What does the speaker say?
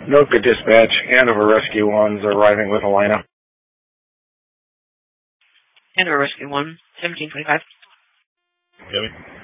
Noka Dispatch, Hanover Rescue 1's arriving with Helena. Hanover Rescue 1, 1725. Debbie?